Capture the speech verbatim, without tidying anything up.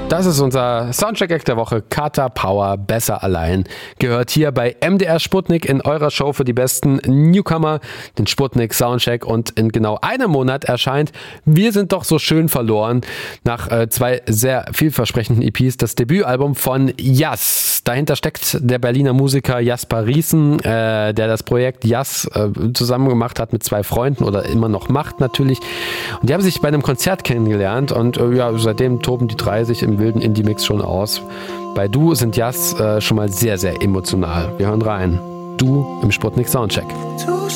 Das ist unser Soundcheck-Act der Woche. Kater Power, besser allein. Gehört hier bei M D R Sputnik in eurer Show für die besten Newcomer, den Sputnik Soundcheck. Und in genau einem Monat erscheint Wir sind doch so schön verloren. Nach äh, zwei sehr vielversprechenden E Ps das Debütalbum von Yass. Dahinter steckt der Berliner Musiker Jasper Riesen, äh, der das Projekt Yass äh, zusammen gemacht hat mit zwei Freunden oder immer noch macht natürlich. Und die haben sich bei einem Konzert kennengelernt und äh, ja, seitdem toben die drei sich im wilden Indie-Mix schon aus. Bei Du sind Yass äh, schon mal sehr, sehr emotional. Wir hören rein. Du im Sputnik Soundcheck.